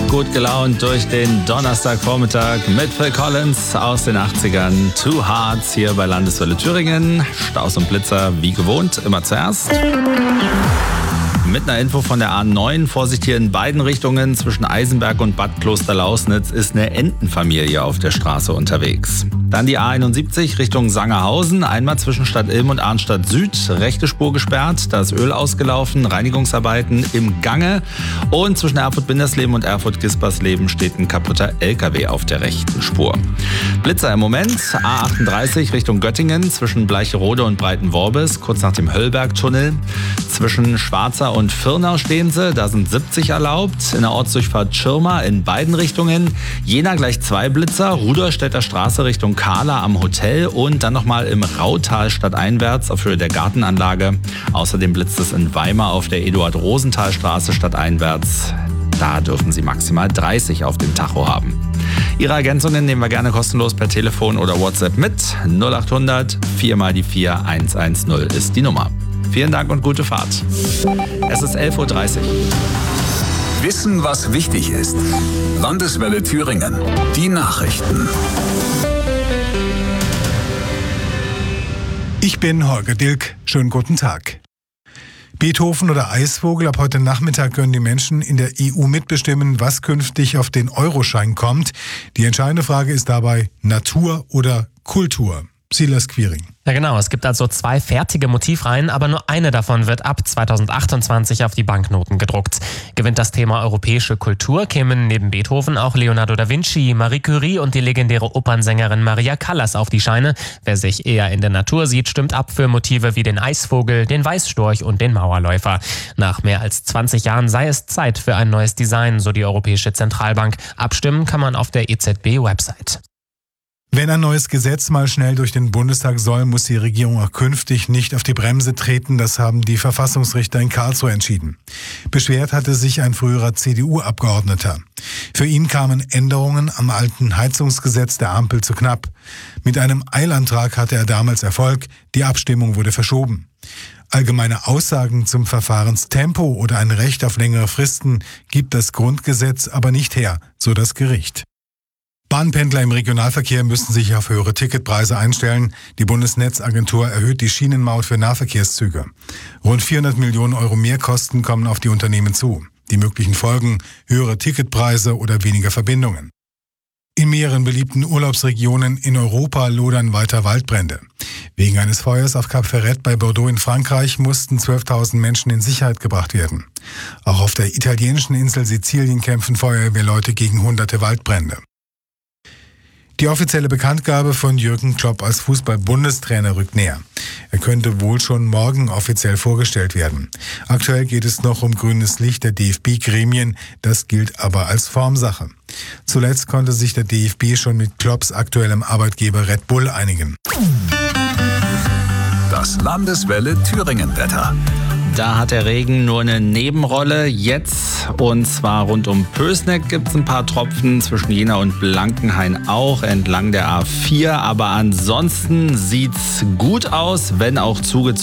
Gut gelaunt durch den Donnerstagvormittag mit Phil Collins aus den 80ern. Two Hearts hier bei Landeswelle Thüringen. Staus und Blitzer wie gewohnt, immer zuerst. Mit einer Info von der A9. Vorsicht hier in beiden Richtungen zwischen Eisenberg und Bad Klosterlausnitz ist eine Entenfamilie auf der Straße unterwegs. Dann die A71 Richtung Sangerhausen. Einmal zwischen Stadt Ilm und Arnstadt Süd. Rechte Spur gesperrt. Da ist Öl ausgelaufen. Reinigungsarbeiten im Gange. Und zwischen Erfurt-Bindersleben und Erfurt-Gispersleben steht ein kaputter LKW auf der rechten Spur. Blitzer im Moment. A38 Richtung Göttingen zwischen Bleicherode und Breitenworbis. Kurz nach dem Höllbergtunnel. Zwischen Schwarzer und Firnau stehen sie, da sind 70 erlaubt. In der Ortsdurchfahrt Schirma in beiden Richtungen. Jena gleich 2 Blitzer, Rudolstädter Straße Richtung Kahla am Hotel und dann nochmal im Rautal stadteinwärts auf Höhe der Gartenanlage. Außerdem blitzt es in Weimar auf der Eduard-Rosenthal-Straße stadteinwärts. Da dürfen Sie maximal 30 auf dem Tacho haben. Ihre Ergänzungen nehmen wir gerne kostenlos per Telefon oder WhatsApp mit. 0800 4 mal die 4 110 ist die Nummer. Vielen Dank und gute Fahrt. Es ist 11.30 Uhr. Wissen, was wichtig ist. Landeswelle Thüringen. Die Nachrichten. Ich bin Holger Dilk. Schönen guten Tag. Beethoven oder Eisvogel, ab heute Nachmittag können die Menschen in der EU mitbestimmen, was künftig auf den Euroschein kommt. Die entscheidende Frage ist dabei Natur oder Kultur. Silas Quiring. Ja genau, es gibt also 2 fertige Motivreihen, aber nur eine davon wird ab 2028 auf die Banknoten gedruckt. Gewinnt das Thema europäische Kultur, kämen neben Beethoven auch Leonardo da Vinci, Marie Curie und die legendäre Opernsängerin Maria Callas auf die Scheine. Wer sich eher in der Natur sieht, stimmt ab für Motive wie den Eisvogel, den Weißstorch und den Mauerläufer. Nach mehr als 20 Jahren sei es Zeit für ein neues Design, so die Europäische Zentralbank. Abstimmen kann man auf der EZB-Website. Wenn ein neues Gesetz mal schnell durch den Bundestag soll, muss die Regierung auch künftig nicht auf die Bremse treten. Das haben die Verfassungsrichter in Karlsruhe entschieden. Beschwert hatte sich ein früherer CDU-Abgeordneter. Für ihn kamen Änderungen am alten Heizungsgesetz der Ampel zu knapp. Mit einem Eilantrag hatte er damals Erfolg. Die Abstimmung wurde verschoben. Allgemeine Aussagen zum Verfahrenstempo oder ein Recht auf längere Fristen gibt das Grundgesetz aber nicht her, so das Gericht. Bahnpendler im Regionalverkehr müssen sich auf höhere Ticketpreise einstellen. Die Bundesnetzagentur erhöht die Schienenmaut für Nahverkehrszüge. Rund 400 Millionen Euro Mehrkosten kommen auf die Unternehmen zu. Die möglichen Folgen: höhere Ticketpreise oder weniger Verbindungen. In mehreren beliebten Urlaubsregionen in Europa lodern weiter Waldbrände. Wegen eines Feuers auf Cap Ferret bei Bordeaux in Frankreich mussten 12.000 Menschen in Sicherheit gebracht werden. Auch auf der italienischen Insel Sizilien kämpfen Feuerwehrleute gegen hunderte Waldbrände. Die offizielle Bekanntgabe von Jürgen Klopp als Fußball-Bundestrainer rückt näher. Er könnte wohl schon morgen offiziell vorgestellt werden. Aktuell geht es noch um grünes Licht der DFB-Gremien, das gilt aber als Formsache. Zuletzt konnte sich der DFB schon mit Klopps aktuellem Arbeitgeber Red Bull einigen. Das Landeswelle Thüringen-Wetter. Da hat der Regen nur eine Nebenrolle jetzt, und zwar rund um Pößneck gibt es ein paar Tropfen, zwischen Jena und Blankenhain auch, entlang der A4, aber ansonsten sieht's gut aus, wenn auch zugezogen.